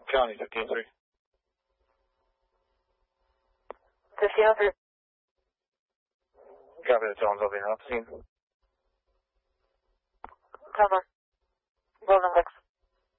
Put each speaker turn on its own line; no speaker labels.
County 15-3.
15-3.
Copy, that's all. Over here. I'll see you.
Cover.